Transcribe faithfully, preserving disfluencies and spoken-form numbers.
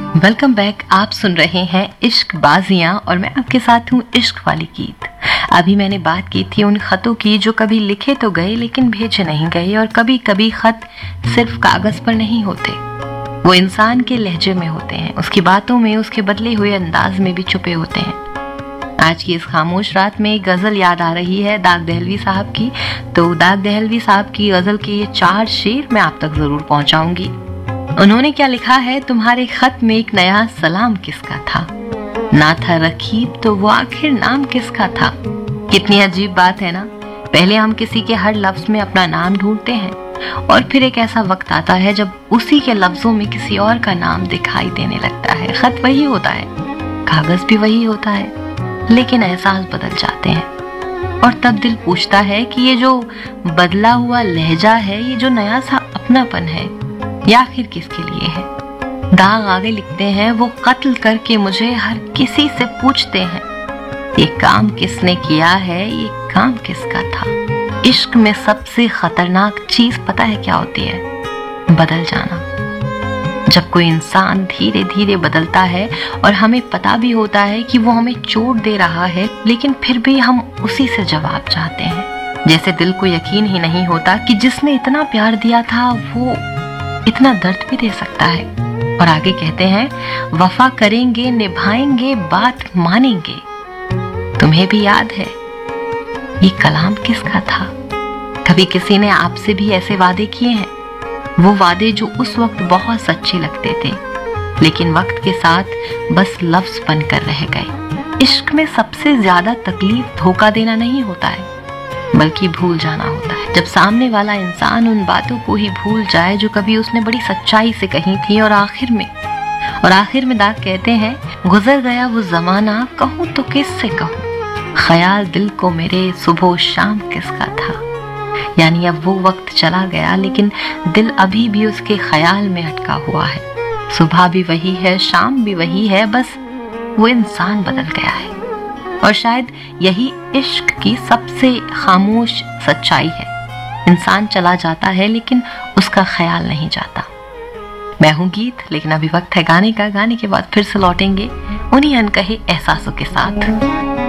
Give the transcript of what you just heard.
Welcome back. आप सुन रहे हैं इश्क बाजियां और मैं आपके साथ हूँ इश्क वाली गीत। अभी मैंने बात की थी उन खतों की जो कभी लिखे तो गए लेकिन भेजे नहीं गए, और कभी कभी खत सिर्फ कागज पर नहीं होते, वो इंसान के लहजे में होते हैं, उसकी बातों में, उसके बदले हुए अंदाज में भी छुपे होते हैं। आज की इस खामोश रात में एक गजल याद आ रही है दाग दहलवी साहब की, तो दाग दहलवी साहब की गजल के ये चार शेर मैं आप तक जरूर पहुंचाऊंगी। उन्होंने क्या लिखा है? तुम्हारे खत में एक नया सलाम किसका था, ना था रकीब तो वो आखिर नाम किसका था। कितनी अजीब बात है ना। पहले हम किसी के हर लफ्ज में अपना नाम ढूंढते हैं और फिर एक ऐसा वक्त आता है जब उसी के लफ्जों में किसी और का नाम दिखाई देने लगता है। खत वही होता है, कागज भी वही होता है, लेकिन एहसास बदल जाते हैं। और तब दिल पूछता है कि ये जो बदला हुआ लहजा है, ये जो नया सा अपनापन है, ये आखिर किसके लिए है। दाग आगे लिखते हैं, वो कत्ल करके मुझे हर किसी से पूछते हैं, ये काम किसने किया है, ये काम किसका था। इश्क में सबसे खतरनाक चीज पता है क्या होती है? बदल जाना। जब कोई इंसान धीरे धीरे बदलता है और हमें पता भी होता है कि वो हमें चोट दे रहा है, लेकिन फिर भी हम उसी से जवाब चाहते हैं। जैसे दिल को यकीन ही नहीं होता कि जिसने इतना प्यार दिया था वो इतना दर्द भी दे सकता है। और आगे कहते हैं, वफा करेंगे, निभाएंगे, बात मानेंगे। तुम्हें भी याद है ये कलाम किसका था? कभी किसी ने आपसे भी ऐसे वादे किए हैं? वो वादे जो उस वक्त बहुत सच्चे लगते थे, लेकिन वक्त के साथ बस लफ्ज बनकर रह गए। इश्क में सबसे ज्यादा तकलीफ धोखा देना नहीं होता है, बल्कि भूल जाना होता है। जब सामने वाला इंसान उन बातों को ही भूल जाए जो कभी उसने बड़ी सच्चाई से कही थी। और आखिर में और आखिर में दाग कहते हैं, गुजर गया वो जमाना, कहूँ तो किससे कहूँ, ख्याल दिल को मेरे सुबह शाम किसका था। यानी अब वो वक्त चला गया, लेकिन दिल अभी भी उसके ख्याल में अटका हुआ है। सुबह भी वही है, शाम भी वही है, बस वो इंसान बदल गया है। और शायद यही इश्क की सबसे खामोश सच्चाई है। इंसान चला जाता है लेकिन उसका ख्याल नहीं जाता। मैं हूँ गीत, लेकिन अभी वक्त है गाने का। गाने के बाद फिर से लौटेंगे उन्हीं अनकहे एहसासों के साथ।